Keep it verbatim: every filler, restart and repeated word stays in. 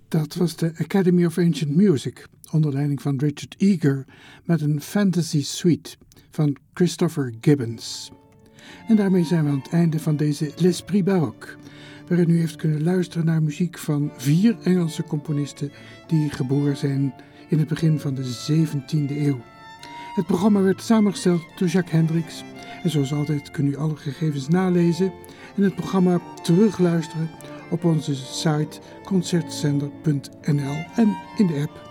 Dat was de Academy of Ancient Music, onder leiding van Richard Eager, met een Fantasy Suite van Christopher Gibbons. En daarmee zijn we aan het einde van deze L'Esprit Baroque, waarin u heeft kunnen luisteren naar muziek van vier Engelse componisten die geboren zijn in het begin van de zeventiende eeuw. Het programma werd samengesteld door Jacques Hendricks en zoals altijd kunt u alle gegevens nalezen en het programma terugluisteren op onze site concertzender punt n l en in de app.